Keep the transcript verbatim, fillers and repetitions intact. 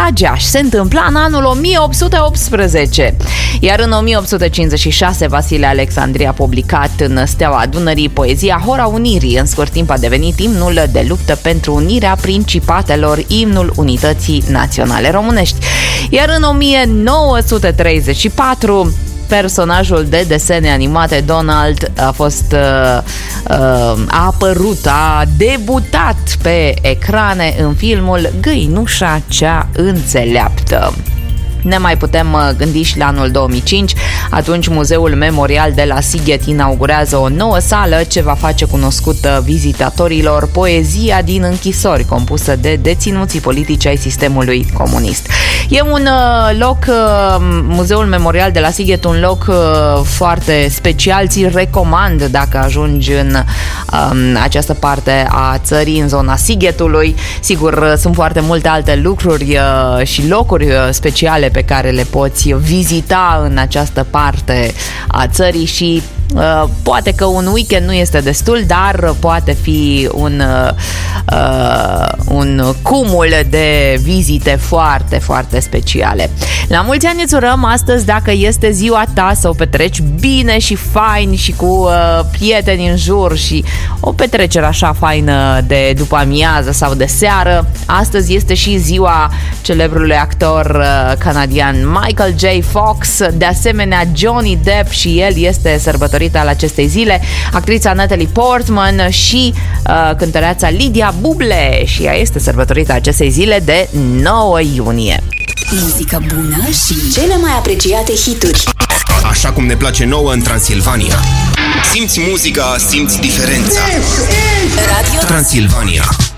Drageaș se întâmpla în anul o mie opt sute optsprezece, iar în o mie opt sute cincizeci și șase Vasile Alexandrie a publicat în Steaua Dunării poezia Hora Unirii. În scurt timp a devenit imnul de luptă pentru unirea principatelor, imnul unității naționale românești. Iar în o mie nouă sute treizeci și patru personajul de desene animate Donald a fost uh, uh, a apărut, a debutat pe ecrane în filmul Găinușa cea înțeleaptă. Ne mai putem gândi și la anul două mii cinci, atunci Muzeul Memorial de la Sighet inaugurează o nouă sală ce va face cunoscută vizitatorilor poezia din închisori, compusă de deținuții politici ai sistemului comunist. E un loc, Muzeul Memorial de la Sighet, un loc foarte special, ți-l recomand dacă ajungi în um, această parte a țării, în zona Sighetului. Sigur, sunt foarte multe alte lucruri uh, și locuri speciale pe care le poți vizita în această parte a țării și uh, poate că un weekend nu este destul, dar poate fi un, uh, un cumul de vizite foarte, foarte speciale. La mulți ani îți urăm astăzi, dacă este ziua ta, să o petreci bine și fain și cu uh, prieteni în jur și o petrecere așa faină de după amiază sau de seară. Astăzi este și ziua celebrului actor uh, canadian Michael J. Fox, de asemenea Johnny Depp și el este sărbătorită al acestei zile, actrița Natalie Portman și uh, cântăreața Lidia Buble, și ea este sărbătorită acestei zile de nouă iunie. Muzică bună și cele mai apreciate hituri. Așa cum ne place nouă în Transilvania. Simți muzica, simți diferența. Radio Transilvania.